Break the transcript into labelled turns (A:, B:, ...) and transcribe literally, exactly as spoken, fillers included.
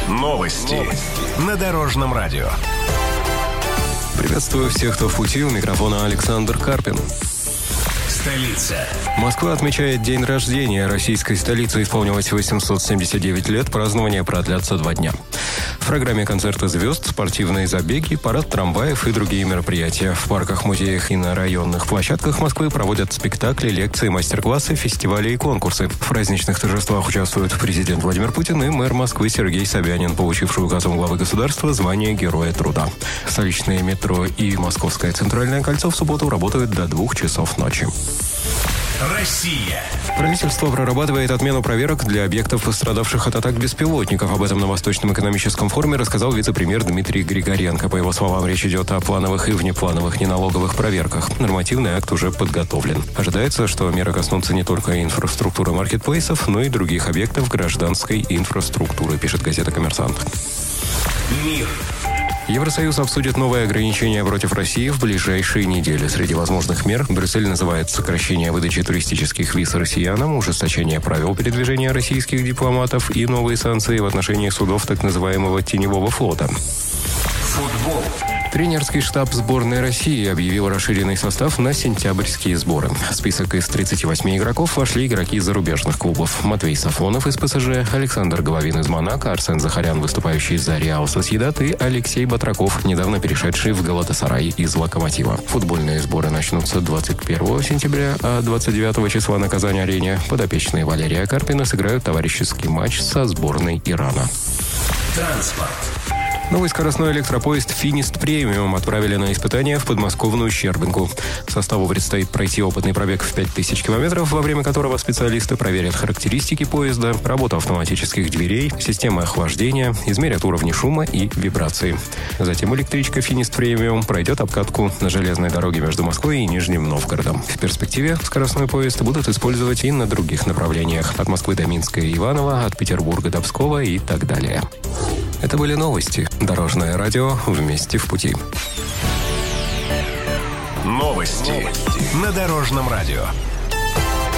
A: Новости на Дорожном радио.
B: Приветствую всех, кто в пути. У микрофона Александр Карпин.
A: Столица.
B: Москва отмечает день рождения. Российской столице исполнилось восемьсот семьдесят девять лет. Празднования продлятся два дня. В программе концерты звезд, спортивные забеги, парад трамваев и другие мероприятия. В парках, музеях и на районных площадках Москвы проводят спектакли, лекции, мастер-классы, фестивали и конкурсы. В праздничных торжествах участвуют президент Владимир Путин и мэр Москвы Сергей Собянин, получивший указом главы государства звание Героя труда. Столичное метро и Московское центральное кольцо в субботу работают до двух часов ночи.
A: Россия.
B: Правительство прорабатывает отмену проверок для объектов, пострадавших от атак беспилотников. Об этом на Восточном экономическом форуме рассказал вице-премьер Дмитрий Григоренко. По его словам, речь идет о плановых и внеплановых неналоговых проверках. Нормативный акт уже подготовлен. Ожидается, что меры коснутся не только инфраструктуры маркетплейсов, но и других объектов гражданской инфраструктуры, пишет газета «Коммерсант».
A: Мир.
B: Евросоюз обсудит новые ограничения против России в ближайшие недели. Среди возможных мер Брюссель называет сокращение выдачи туристических виз россиянам, ужесточение правил передвижения российских дипломатов и новые санкции в отношении судов так называемого теневого флота.
A: Футбол.
B: Тренерский штаб сборной России объявил расширенный состав на сентябрьские сборы. В список из тридцати восьми игроков вошли игроки зарубежных клубов. Матвей Сафонов из ПСЖ, Александр Головин из Монако, Арсен Захарян, выступающий за Реал Сосьедад, и Алексей Батраков, недавно перешедший в Галатасарай из Локомотива. Футбольные сборы начнутся двадцать первого сентября, а двадцать девятого числа на Казань-арене подопечные Валерия Карпина сыграют товарищеский матч со сборной Ирана.
A: Транспорт.
B: Новый скоростной электропоезд «Финист Премиум» отправили на испытания в подмосковную Щербинку. Составу предстоит пройти опытный пробег в пять тысяч километров, во время которого специалисты проверят характеристики поезда, работу автоматических дверей, системы охлаждения, измерят уровни шума и вибрации. Затем электричка «Финист Премиум» пройдет обкатку на железной дороге между Москвой и Нижним Новгородом. В перспективе скоростной поезд будут использовать и на других направлениях. От Москвы до Минска и Иваново, от Петербурга до Пскова и так далее. Это были новости. Дорожное радио. Вместе в пути.
A: Новости на Дорожном радио.